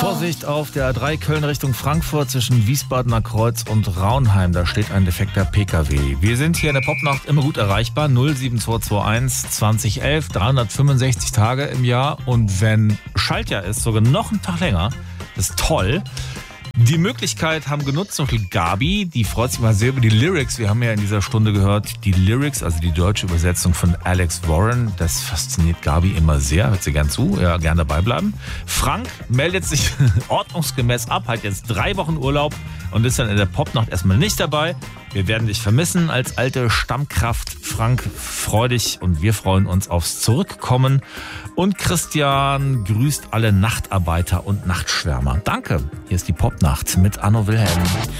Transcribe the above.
Vorsicht auf der A3 Köln Richtung Frankfurt zwischen Wiesbadener Kreuz und Raunheim. Da steht ein defekter PKW. Wir sind hier in der Popnacht immer gut erreichbar. 07221 2011, 365 Tage im Jahr. Und wenn Schaltjahr ist, sogar noch einen Tag länger. Das ist toll. Die Möglichkeit haben genutzt zum Beispiel Gabi, die freut sich mal sehr über die Lyrics. Wir haben ja in dieser Stunde gehört, die Lyrics, also die deutsche Übersetzung von Alex Warren. Das fasziniert Gabi immer sehr, hört sie gern zu, ja, gern dabei bleiben. Frank meldet sich ordnungsgemäß ab, hat jetzt 3 Wochen Urlaub und ist dann in der Popnacht erstmal nicht dabei. Wir werden dich vermissen als alte Stammkraft. Frank, freu dich und wir freuen uns aufs Zurückkommen. Und Christian grüßt alle Nachtarbeiter und Nachtschwärmer. Danke. Hier ist die Popnacht mit Anno Wilhelm.